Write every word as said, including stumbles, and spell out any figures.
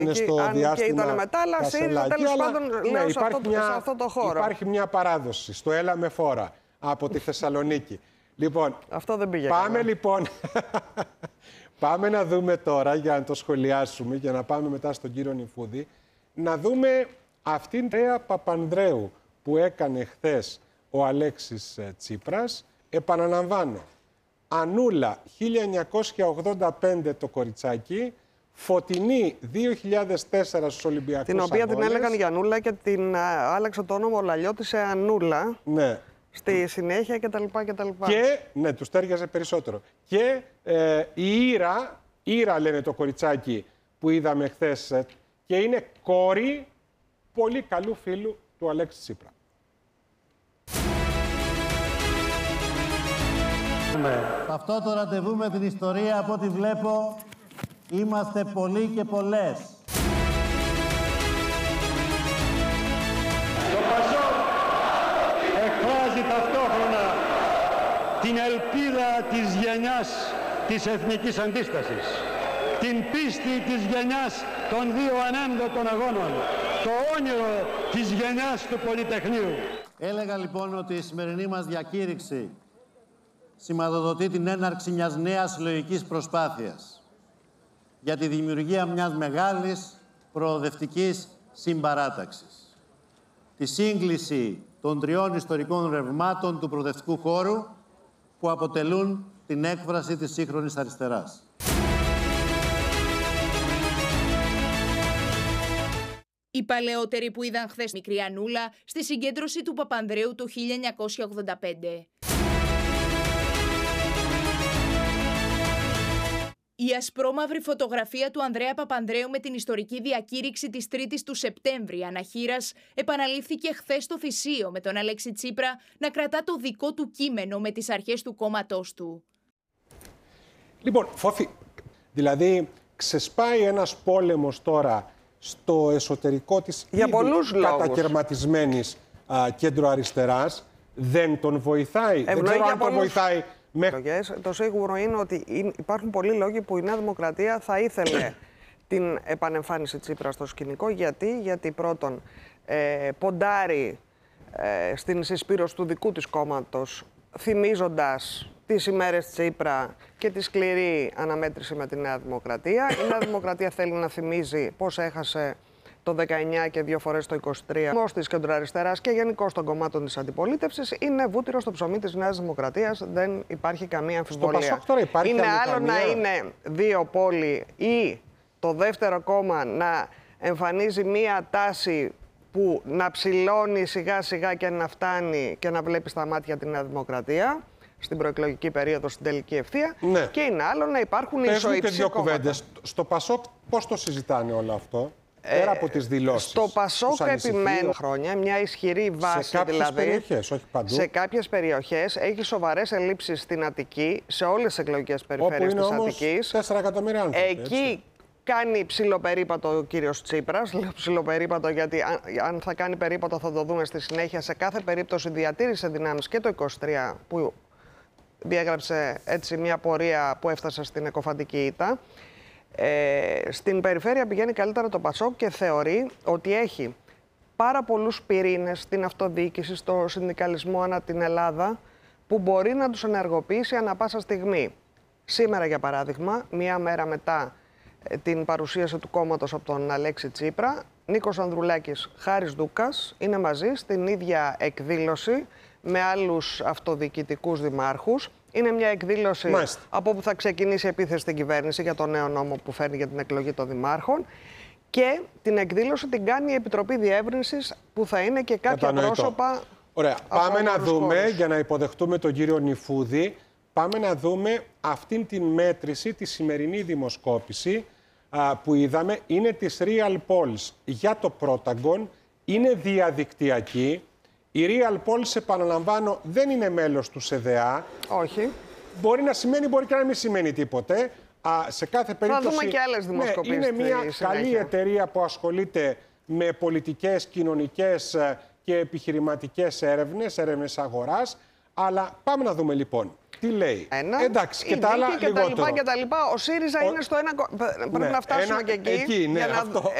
είναι στο αν διάστημα και ήταν μετά, αλλά ΣΥΡΙΖΑ τέλος πάντων ναι, λέω σε υπάρχει αυτό, μια, σε αυτό το χώρο. Υπάρχει μια παράδοση στο Έλα με φόρα από τη Θεσσαλονίκη. Λοιπόν, αυτό δεν πήγε πάμε καλά. λοιπόν... Πάμε να δούμε τώρα, για να το σχολιάσουμε, για να πάμε μετά στον κύριο Νυφούδη, να δούμε αυτήν την Ανδρέα Παπανδρέου που έκανε χθες ο Αλέξης Τσίπρας. Επαναλαμβάνω, Ανούλα χίλια εννιακόσια ογδόντα πέντε το κοριτσάκι, Φωτεινή δύο χιλιάδες τέσσερα στους Ολυμπιακούς Την οποία Αγώνες. την έλεγαν Γιαννούλα και την α, άλλαξε το όνομα ο Λαλιώτης σε Ανούλα. Ναι. Στη συνέχεια κτλ. κτλ. Και, ναι, τους τέριαζε περισσότερο. Και ε, η Ήρα, Ήρα λένε το κοριτσάκι που είδαμε χθες, και είναι κόρη πολύ καλού φίλου του Αλέξη Τσίπρα. Σε αυτό το ραντεβού με την ιστορία, από ό,τι βλέπω, είμαστε πολλοί και πολλές. Το ΠΑΣΟΚ εκφράζει ταυτόχρονα την ελπίδα της γενιάς της εθνικής αντίστασης, την πίστη της γενιάς των δύο ανένδοτων αγώνων, το όνειρο της γενιάς του Πολυτεχνείου. Έλεγα λοιπόν ότι η σημερινή μας διακήρυξη σηματοδοτεί την έναρξη μιας νέας συλλογικής προσπάθειας για τη δημιουργία μιας μεγάλης προοδευτικής συμπαράταξης. Τη σύγκληση των τριών ιστορικών ρευμάτων του προοδευτικού χώρου που αποτελούν την έκφραση της σύγχρονης αριστεράς. Οι παλαιότεροι που είδαν χθες μικρή Ανούλα στη συγκέντρωση του Παπανδρέου το χίλια εννιακόσια ογδόντα πέντε. Η ασπρόμαυρη φωτογραφία του Ανδρέα Παπανδρέου με την ιστορική διακήρυξη της τρίτης του Σεπτέμβρη αναχείρας επαναλήφθηκε χθες στο Θησείο με τον Αλέξη Τσίπρα να κρατά το δικό του κείμενο με τις αρχές του κόμματός του. Λοιπόν, Φώφη, δηλαδή ξεσπάει ένας πόλεμος τώρα στο εσωτερικό της για πολλούς κατακαιρματισμένης κέντρο αριστεράς. Δεν τον βοηθάει. Ευνοεί δεν ξέρω αν πολλούς... τον βοηθάει. Μέχρι... Το σίγουρο είναι ότι υπάρχουν πολλοί λόγοι που η Νέα Δημοκρατία θα ήθελε την επανεμφάνιση Τσίπρα στο σκηνικό. Γιατί, Γιατί πρώτον ε, ποντάρει ε, στην συσπήρωση του δικού της κόμματος, θυμίζοντας τις ημέρες Τσίπρα και τη σκληρή αναμέτρηση με τη Νέα Δημοκρατία. Η Νέα Δημοκρατία θέλει να θυμίζει πώς έχασε το δεκαεννιά και δύο φορές το είκοσι τρία. Ο της κεντροαριστεράς και γενικώς των κομμάτων της αντιπολίτευσης είναι βούτυρο στο ψωμί της Νέας Δημοκρατίας. Δεν υπάρχει καμία αμφιβολία. Στο Πασόκ τώρα υπάρχει είναι άλλο καμία... να είναι δύο πόλοι ή το δεύτερο κόμμα να εμφανίζει μία τάση που να ψηλώνει σιγά σιγά και να φτάνει και να βλέπει στα μάτια τη Νέα Δημοκρατία στην προεκλογική περίοδο, στην τελική ευθεία. Ναι. Και είναι άλλο να υπάρχουν ισοϊψή κόμματα. Στο Πασόκ πώς το συζητάνε όλο αυτό? Πέρα από τις δηλώσεις. Στο Πασόκ επιμένουν χρόνια, μια ισχυρή βάση σε κάποιες δηλαδή. Περιοχές, όχι παντού. Σε κάποιες περιοχές έχει σοβαρές ελλείψεις στην Αττική, σε όλες τις εκλογικές περιφέρειες της Αττικής. τέσσερα εκατομμύρια άνθρωποι. Εκεί έτσι. κάνει ψιλοπερίπατο ο κύριος Τσίπρας. Λέω ψιλοπερίπατο γιατί αν, αν θα κάνει περίπατο θα το δούμε στη συνέχεια. Σε κάθε περίπτωση διατήρησε δυνάμεις και το είκοσι τρία που διέγραψε έτσι μια πορεία που έφτασε στην εκοφαντική ήττα. Ε, στην περιφέρεια πηγαίνει καλύτερα το Πασόκ και θεωρεί ότι έχει πάρα πολλούς πυρήνες στην αυτοδιοίκηση, στο συνδικαλισμό ανά την Ελλάδα που μπορεί να τους ενεργοποιήσει ανά πάσα στιγμή. Σήμερα, για παράδειγμα, μία μέρα μετά ε, την παρουσίαση του κόμματος από τον Αλέξη Τσίπρα, Νίκος Ανδρουλάκης, Χάρης Δούκας είναι μαζί στην ίδια εκδήλωση με άλλους αυτοδιοικητικούς δημάρχους. Είναι μια εκδήλωση Μάλιστα. από όπου θα ξεκινήσει η επίθεση στην κυβέρνηση για το νέο νόμο που φέρνει για την εκλογή των δημάρχων. Και την εκδήλωση την κάνει η Επιτροπή Διεύρυνσης που θα είναι και κάποια Κατανοητό. πρόσωπα. Ωραία. Πάμε να δούμε, χώρους. για να υποδεχτούμε τον κύριο Νυφούδη, πάμε να δούμε αυτήν την μέτρηση, τη σημερινή δημοσκόπηση α, που είδαμε. Είναι της Real Polls για το Protagon. Είναι διαδικτυακή. Η Real Polls, επαναλαμβάνω, δεν είναι μέλος του ΣΕΔΕΑ. Όχι. Μπορεί να σημαίνει, μπορεί και να μην σημαίνει τίποτε. Α, σε κάθε περίπτωση, θα δούμε και άλλες δημοσκοπήσεις. Ναι, είναι μια καλή εταιρεία που ασχολείται με πολιτικές, κοινωνικές και επιχειρηματικές έρευνες, έρευνες αγοράς. Αλλά πάμε να δούμε λοιπόν. Τι λέει. Ένα. Εντάξει, και η τα άλλα δίκη και τα λιγότερο. λοιπά και τα λοιπά. Ο ΣΥΡΙΖΑ Ο... είναι στο ένα. Πρέπει ναι, να φτάσουμε ένα... και εκεί. εκεί ναι, για να... αυτό.